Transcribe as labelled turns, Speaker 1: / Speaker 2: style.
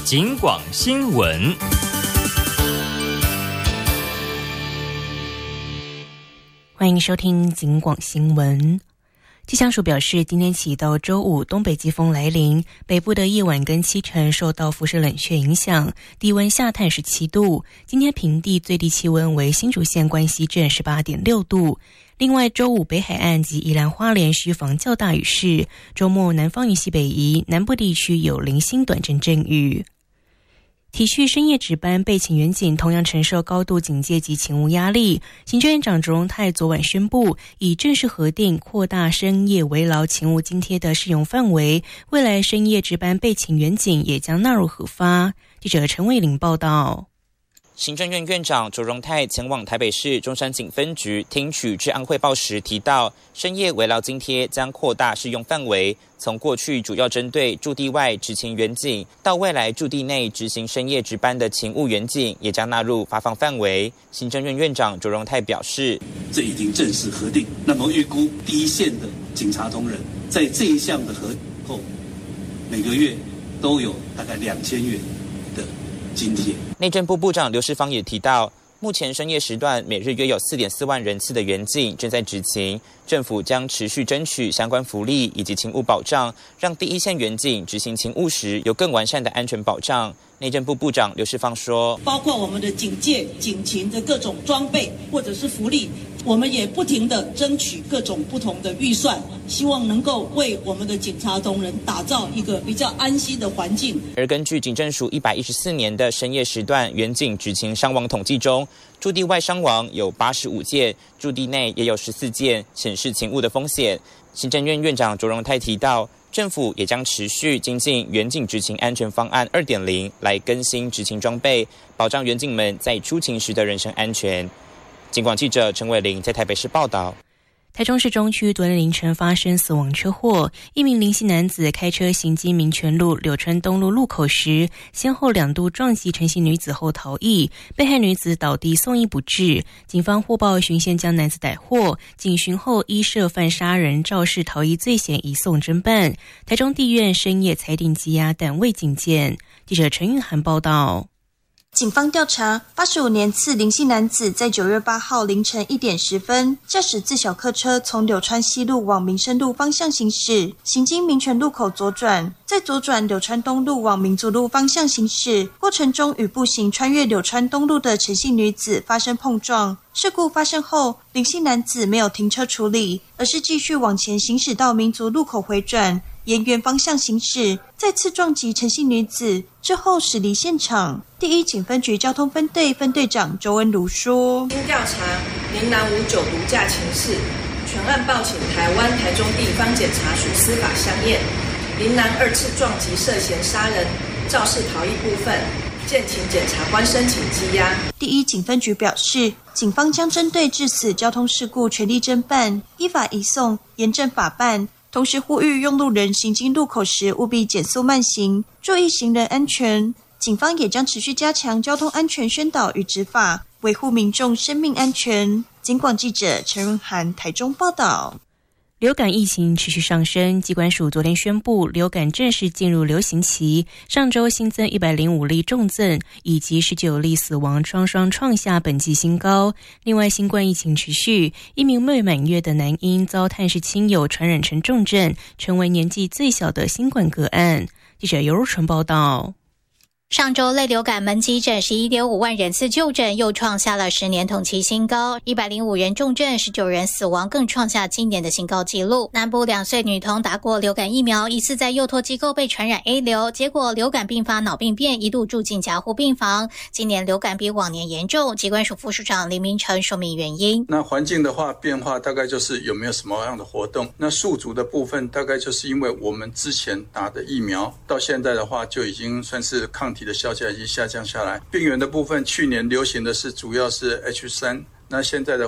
Speaker 1: 警广新闻。
Speaker 2: 欢迎收听警广新闻。气象署表示，今天起到周五，东北季风来临，北部的夜晚跟清晨受到辐射冷却影响，低温下探17度。今天平地最低气温为新竹县关西镇18.6度。另外，周五北海岸及宜兰花莲需防较大雨势，周末南方与西北移，南部地区有零星短阵阵雨。体恤深夜值班备勤员警同样承受高度警戒及勤务压力，行政院长卓荣泰昨晚宣布，已正式核定扩大深夜围劳勤务津贴的适用范围，未来深夜值班备勤员警也将纳入核发。记者陈伟玲报道。
Speaker 3: 行政院院长卓荣泰前往台北市中山警分局听取治安汇报时提到，深夜围劳津贴将扩大适用范围，从过去主要针对驻地外执勤员警，到未来驻地内执行深夜值班的勤务员警也将纳入发放范围。行政院院长卓荣泰表示，
Speaker 4: 这已经正式核定，那么预估第一线的警察同仁在这一项的核后，每个月都有大概2000元的津贴。
Speaker 3: 内政部部长刘世芳也提到，目前深夜时段每日约有4.4万人次的员警正在执勤，政府将持续争取相关福利以及勤务保障，让第一线员警执行勤务时有更完善的安全保障。内政部部长刘世芳说，
Speaker 5: 包括我们的警戒、警勤的各种装备或者是福利，我们也不停地争取各种不同的预算，希望能够为我们的警察同仁打造一个比较安心的环境。
Speaker 3: 而根据警政署114年的深夜时段员警执勤伤亡统计中，驻地外伤亡有85件，驻地内也有14件，显示勤务的风险。行政院院长卓荣泰提到，政府也将持续精进员警执勤安全方案 2.0 来更新执勤装备，保障员警们在出勤时的人身安全。警广记者陈伟玲在台北市报道。
Speaker 2: 台中市中区昨天凌晨发生死亡车祸，一名林姓男子开车行经民权路柳川东路路口时，先后2度撞击陈姓女子后逃逸，被害女子倒地送医不治。警方获报循线将男子逮获，警询后依涉犯杀人、肇事逃逸罪嫌移送侦办。台中地院深夜裁定羁押，但未进见。记者陈韵涵报道。
Speaker 6: 警方调查，85年次林姓男子在9月8号凌晨1点10分，驾驶自小客车从柳川西路往民生路方向行驶，行经民权路口左转，再左转柳川东路往民族路方向行驶，过程中与步行穿越柳川东路的陈姓女子发生碰撞。事故发生后，林姓男子没有停车处理，而是继续往前行驶到民族路口回转，沿原方向行驶，再次撞击陈姓女子，之后驶离现场。第一警分局交通分队分队长周文如说：
Speaker 7: 经调查，林男无酒毒驾情事，全案报请台湾台中地方检察署司法相验。林男2次撞击涉嫌杀人、肇事逃逸部分，建请检察官申请羁押。
Speaker 6: 第一警分局表示，警方将针对致死交通事故全力侦办，依法移送，严正法办。同时呼吁用路人行经路口时务必减速慢行，注意行人安全。警方也将持续加强交通安全宣导与执法，维护民众生命安全。警广记者陈润涵台中报道。
Speaker 2: 流感疫情持续上升，疾管署昨天宣布，流感正式进入流行期。上周新增105例重症，以及19例死亡，双双创下本季新高。另外，新冠疫情持续，一名未满月的男婴遭探视亲友传染成重症，成为年纪最小的新冠个案。记者尤如纯报道。
Speaker 8: 上周类流感门急诊11.5万人次就诊，又创下了10年同期新高，105人重症，19人死亡，更创下今年的新高纪录。南部2岁女童打过流感疫苗，疑似在幼托机构被传染 A 流，结果流感并发脑病变，一度住进加护病房。今年流感比往年严重，疾管署副署长林明成说明原因。
Speaker 9: 那环境的话变化大概就是有没有什么样的活动，那宿主的部分大概就是因为我们之前打的疫苗到现在的话就已经算是抗体的效价已经下降下来。病原的部分去年流行的是主要是 H3， 那现在的